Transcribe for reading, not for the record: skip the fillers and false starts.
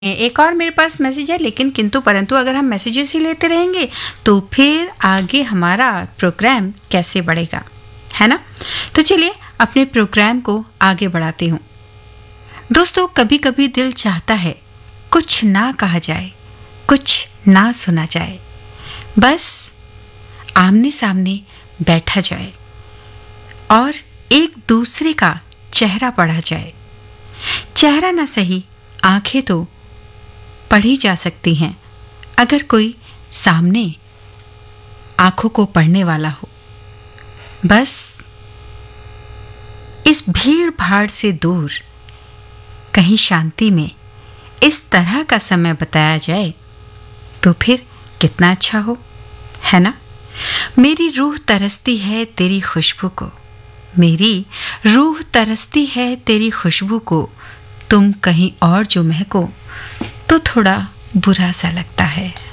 एक और मेरे पास मैसेज है, लेकिन किंतु परंतु अगर हम मैसेजेस ही लेते रहेंगे तो फिर आगे हमारा प्रोग्राम कैसे बढ़ेगा, है ना। तो चलिए अपने प्रोग्राम को आगे बढ़ाती हूँ। दोस्तों, कभी कभी दिल चाहता है कुछ ना कहा जाए, कुछ ना सुना जाए, बस आमने सामने बैठा जाए और एक दूसरे का चेहरा पढ़ा जाए। चेहरा ना सही, आंखें तो पढ़ी जा सकती हैं अगर कोई सामने आंखों को पढ़ने वाला हो। बस इस भीड़ भाड़ से दूर कहीं शांति में इस तरह का समय बताया जाए तो फिर कितना अच्छा हो, है ना। मेरी रूह तरसती है तेरी खुशबू को, मेरी रूह तरसती है तेरी खुशबू को, तुम कहीं और जो महको तो थोड़ा बुरा सा लगता है।